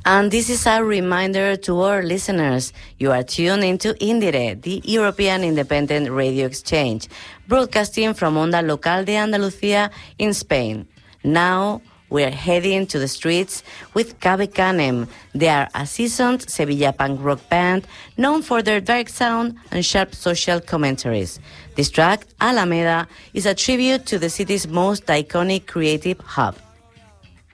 And this is a reminder to our listeners. You are tuned into INDIRE, the European Independent Radio Exchange, broadcasting from Onda Local de Andalucía in Spain. Now, we are heading to the streets with Cabe Canem. They are a seasoned Sevilla punk rock band known for their dark sound and sharp social commentaries. This track, Alameda, is a tribute to the city's most iconic creative hub.